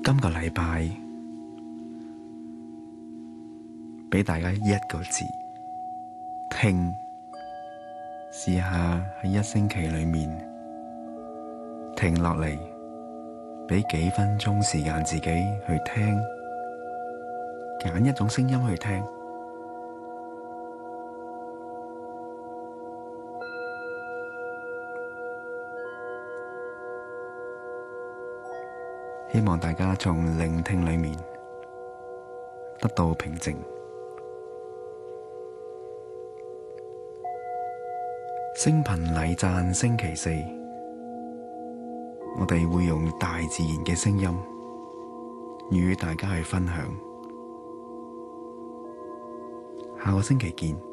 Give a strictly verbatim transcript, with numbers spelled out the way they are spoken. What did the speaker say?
今個禮拜俾大家一個字，聽。試下喺一星期裏面停落嚟，俾幾分鐘時間自己去聽，揀一種聲音去聽。希望大家從聆聽裏面得到平靜。星頻禮讚星期四，我哋會用大自然嘅聲音與大家去分享。下個星期見。